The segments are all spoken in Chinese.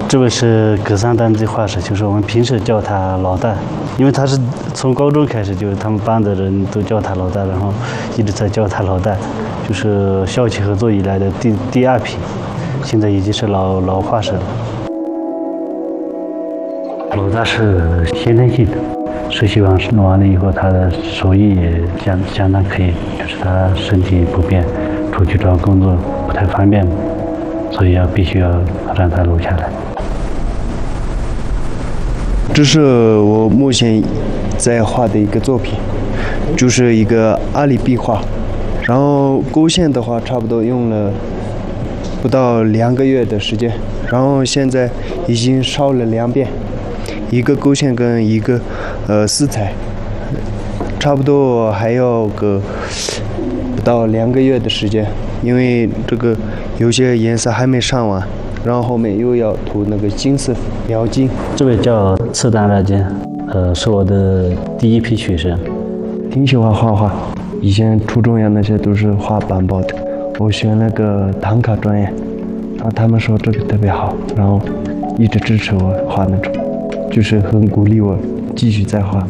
这位是格桑丹的画师，就是我们平时叫他老大，因为他是从高中开始，就是他们班的人都叫他老大，然后一直在叫他老大，就是校企合作以来的第二批，现在已经是老画师了。老大是先天性的，实习完弄完了以后，他的手艺也相当可以，就是他身体不便，出去找工作不太方便，所以必须要让他留下来。 这是我目前在画的一个作品，就是一个阿里壁画，然后勾线的话差不多用了不到2个月的时间，然后现在已经烧了2遍，一个勾线跟一个色彩，差不多还要个不到2个月的时间，因为这个有些颜色还没上完。然后后面又要涂那个金色描金。 这位叫次丹拉坚，是我的第一批学生。 挺喜欢画画，以前初中呀那些都是画板报的，我选了个唐卡专业，然后他们说这个特别好，然后一直支持我画那种，就是很鼓励我继续再画。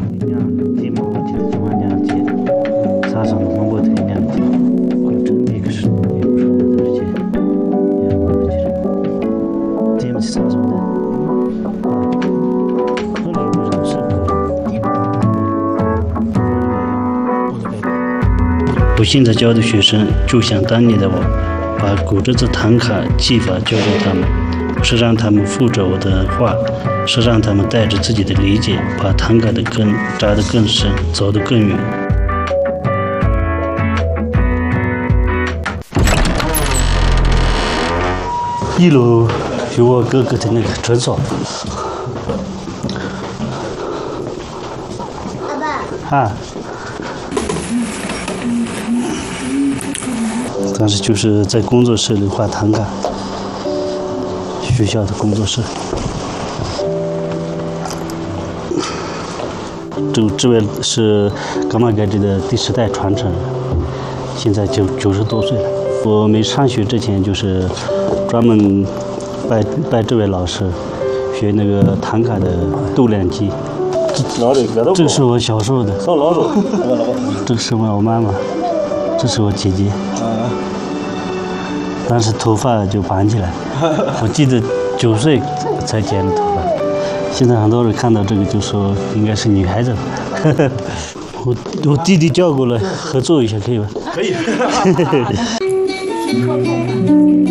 我现在教的学生就像当年的我，把古镇子唐卡技法教给他们，不是让他们复制我的画，是让他们带着自己的理解，把唐卡的根扎得更深，走得更远。1楼有我哥哥的那个诊所。爸。啊。当时就是在工作室里画唐卡，学校的工作室。这位是噶玛盖这的第10代传承人，现在90多岁了。我没上学之前就是专门拜这位老师学那个唐卡的度量机。这个是我小时候的，这个是我妈妈，这是我姐姐。当时头发就绑起来，我记得9岁才剪的头发。现在很多人看到这个就说应该是女孩子。我弟弟叫过来合作一下，可以吗？可以。